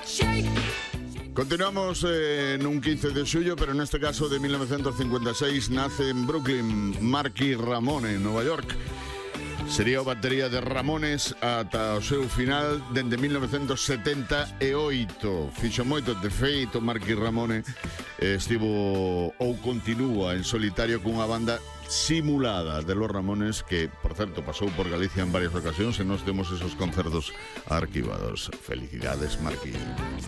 Continuamos nun 15 de xullo, pero neste caso de 1956 nace en Brooklyn Marky Ramone, en Nova York. Sería a batería de Ramones ata o seu final dende 1978. Fixo moito, de feito, Marky Ramone estivo ou continúa en solitario cunha banda simulada de los Ramones que, por certo, pasou por Galicia en varias ocasións e nós temos esos concertos arquivados. Felicidades, Marky.